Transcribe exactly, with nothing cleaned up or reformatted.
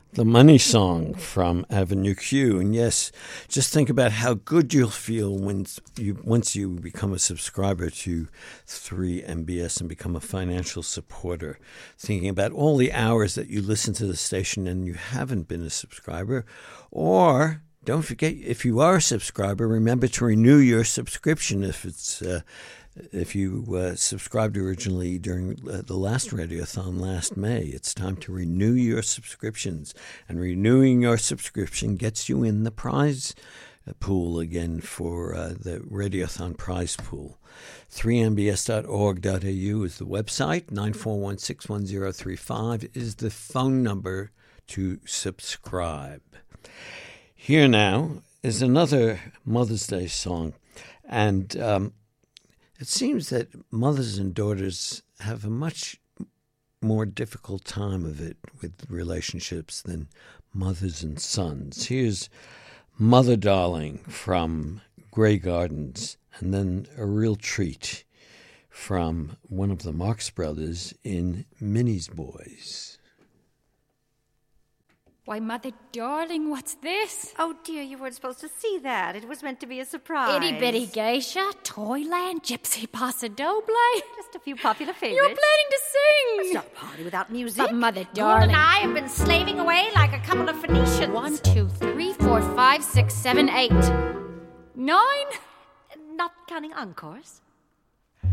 The Money Song from Avenue Q. And yes, just think about how good you'll feel when you once you become a subscriber to three M B S and become a financial supporter. Thinking about all the hours that you listen to the station and you haven't been a subscriber. Or don't forget, if you are a subscriber, remember to renew your subscription if it's uh, If you uh, subscribed originally during uh, the last Radiothon last May. It's time to renew your subscriptions. And renewing your subscription gets you in the prize pool again for uh, the Radiothon prize pool. three m b s dot org dot a u is the website. nine four one, six one zero three five is the phone number to subscribe. Here now is another Mother's Day song. And um, it seems that mothers and daughters have a much more difficult time of it with relationships than mothers and sons. Here's Mother Darling from Grey Gardens, and then a real treat from one of the Marx Brothers in Minnie's Boys. Why, Mother Darling, what's this? Oh, dear, you weren't supposed to see that. It was meant to be a surprise. Itty-bitty geisha, Toyland, Gypsy Paso Doble. Just a few popular favorites. You're planning to sing. It's not a party without music. But, Mother Gould Darling. and I have been slaving away like a couple of Phoenicians. One, two, three, four, five, six, seven, eight. Nine? Not counting encores.